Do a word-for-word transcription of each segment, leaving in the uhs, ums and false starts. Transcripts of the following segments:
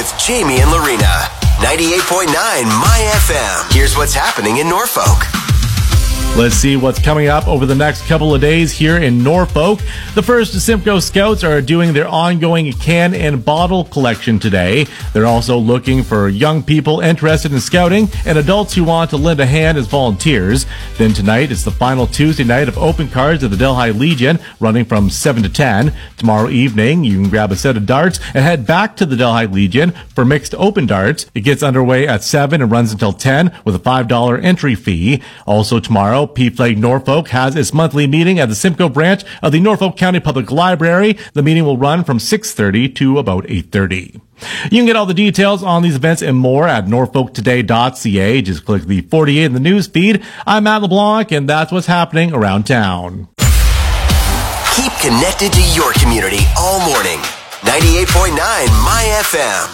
with Jamie and Lorena. ninety-eight point nine My F M. Here's what's happening in Norfolk. Let's see what's coming up over the next couple of days here in Norfolk. The First Simcoe Scouts are doing their ongoing can and bottle collection today. They're also looking for young people interested in scouting and adults who want to lend a hand as volunteers. Then tonight is the final Tuesday night of open cards at the Delhi Legion, running from seven to ten. Tomorrow evening, you can grab a set of darts and head back to the Delhi Legion for mixed open darts. It gets underway at seven and runs until ten with a five dollars entry fee. Also tomorrow, P Flag Norfolk has its monthly meeting at the Simcoe branch of the Norfolk County Public Library. The meeting will run from six thirty to about eight thirty. You can get all the details on these events and more at norfolk today dot c a. Just click the forty-eight in the news feed. I'm Matt LeBlanc, and that's what's happening around town. Keep connected to your community all morning. ninety-eight point nine My F M.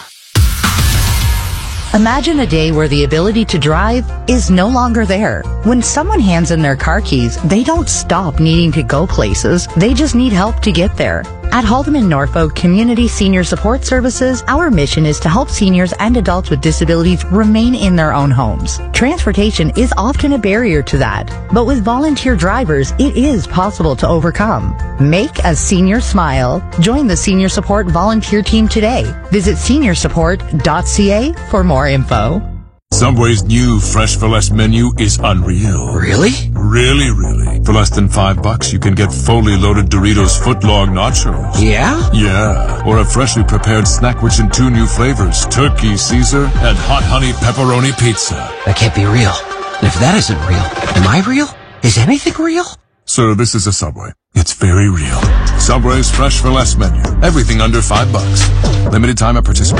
Imagine a day where the ability to drive is no longer there. When someone hands in their car keys, they don't stop needing to go places. They just need help to get there. At Haldeman Norfolk Community Senior Support Services, our mission is to help seniors and adults with disabilities remain in their own homes. Transportation is often a barrier to that, but with volunteer drivers, it is possible to overcome. Make a senior smile. Join the Senior Support Volunteer Team today. Visit senior support dot c a for more info. Subway's new Fresh for Less menu is unreal. Really? Really, really. For less than five bucks, you can get fully loaded Doritos footlong nachos. Yeah? Yeah. Or a freshly prepared snack rich in two new flavors, Turkey Caesar and Hot Honey Pepperoni Pizza. That can't be real. And if that isn't real, am I real? Is anything real? Sir, this is a Subway. It's very real. Subway's Fresh for Less menu. Everything under five bucks. Limited time at participating